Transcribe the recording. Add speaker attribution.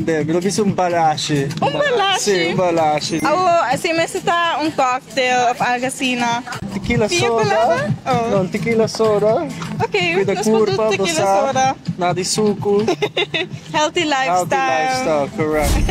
Speaker 1: deve, l'ho visto un balashi.
Speaker 2: Un balashi?
Speaker 1: Sì, un balashi.
Speaker 2: Sì, mi sta un cocktail of Algacina.
Speaker 1: Tequila
Speaker 2: Pina
Speaker 1: soda?
Speaker 2: colada? Oh.
Speaker 1: Non, tequila soda.
Speaker 2: Ok,
Speaker 1: With the
Speaker 2: nós podemos
Speaker 1: curva,
Speaker 2: tequila
Speaker 1: sa,
Speaker 2: soda.
Speaker 1: na di suco.
Speaker 2: Healthy lifestyle.
Speaker 1: Healthy lifestyle, correct.